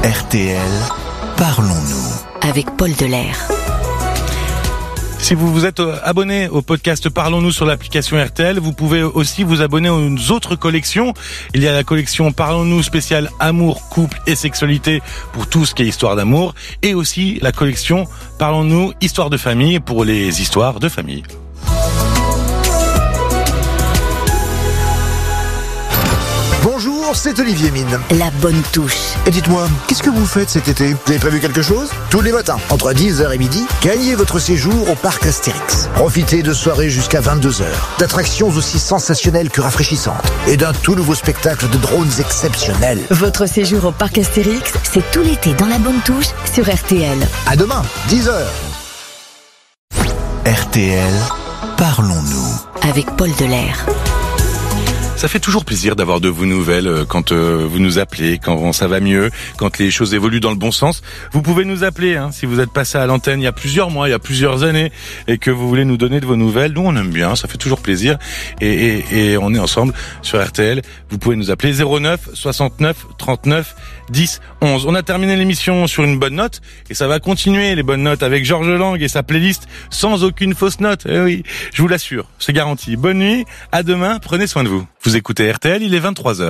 RTL, parlons-nous. Avec Paul Delair. Si vous vous êtes abonné au podcast Parlons-nous sur l'application RTL, vous pouvez aussi vous abonner aux autres collections. Il y a la collection Parlons-nous spéciale amour, couple et sexualité pour tout ce qui est histoire d'amour. Et aussi la collection Parlons-nous histoire de famille pour les histoires de famille. Bonjour, c'est Olivier Mine. La bonne touche. Et dites-moi, qu'est-ce que vous faites cet été? Vous avez prévu quelque chose? Tous les matins, entre 10h et midi, gagnez votre séjour au parc Astérix. Profitez de soirées jusqu'à 22h, d'attractions aussi sensationnelles que rafraîchissantes, et d'un tout nouveau spectacle de drones exceptionnels. Votre séjour au parc Astérix, c'est tout l'été dans la bonne touche sur RTL. À demain, 10h. RTL, parlons-nous. Avec Paul Delair. Ça fait toujours plaisir d'avoir de vos nouvelles quand vous nous appelez, quand ça va mieux, quand les choses évoluent dans le bon sens. Vous pouvez nous appeler si vous êtes passé à l'antenne il y a plusieurs mois, il y a plusieurs années et que vous voulez nous donner de vos nouvelles. Nous on aime bien, ça fait toujours plaisir et on est ensemble sur RTL. Vous pouvez nous appeler 09 69 39 10 11. On a terminé l'émission sur une bonne note et ça va continuer les bonnes notes avec Georges Lang et sa playlist sans aucune fausse note. Eh oui, je vous l'assure, c'est garanti. Bonne nuit, à demain, prenez soin de vous. Vous écoutez RTL, il est 23h.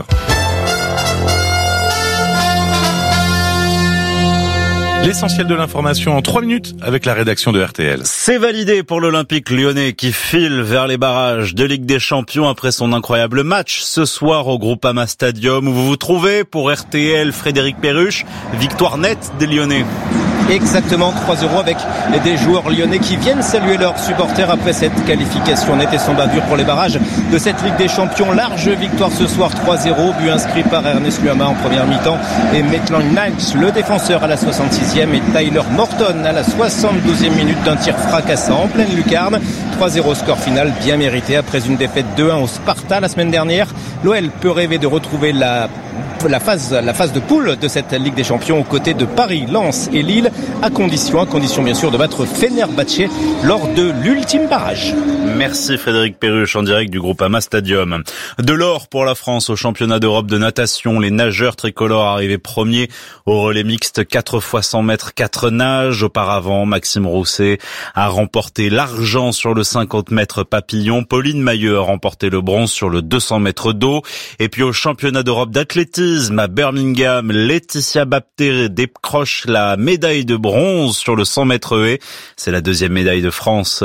L'essentiel de l'information en 3 minutes avec la rédaction de RTL. C'est validé pour l'Olympique lyonnais qui file vers les barrages de Ligue des Champions après son incroyable match ce soir au Groupama Stadium où vous vous trouvez pour RTL. Frédéric Perruche, victoire nette des Lyonnais. Exactement, 3-0 avec des joueurs lyonnais qui viennent saluer leurs supporters après cette qualification nette et sans bavure pour les barrages de cette Ligue des Champions. Large victoire ce soir, 3-0, but inscrit par Ernest Luama en première mi-temps et Maitland Niles, le défenseur à la 66e et Tyler Morton à la 72e minute d'un tir fracassant en pleine lucarne. 3-0 score final bien mérité après une défaite 2-1 au Sparta la semaine dernière. L'OL peut rêver de retrouver la phase de poule de cette Ligue des Champions aux côtés de Paris, Lens et Lille à condition bien sûr de battre Fenerbahçe lors de l'ultime barrage. Merci Frédéric Perruche en direct du Groupama Stadium. De l'or pour la France au championnat d'Europe de natation. Les nageurs tricolores arrivés premiers au relais mixte 4 x 100 mètres 4 nages. Auparavant, Maxime Rousset a remporté l'argent sur le 50 mètres papillon. Pauline Mailleux a remporté le bronze sur le 200 mètres d'eau. Et puis au championnat d'Europe d'athlétisme à Birmingham, Laetitia Baptiste décroche la médaille de bronze sur le 100 mètres haies. C'est la deuxième médaille de France